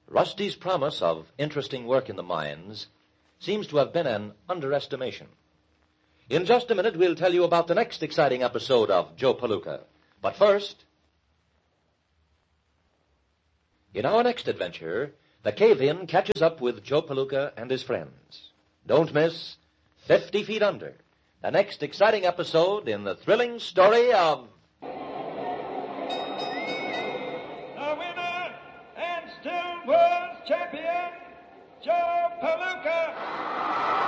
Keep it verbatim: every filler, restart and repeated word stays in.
Rusty's promise of interesting work in the mines seems to have been an underestimation. In just a minute, we'll tell you about the next exciting episode of Joe Palooka. But first, in our next adventure, the cave-in catches up with Joe Palooka and his friends. Don't miss Fifty Feet Under, the next exciting episode in the thrilling story of the winner and still world champion, Joe Palooka.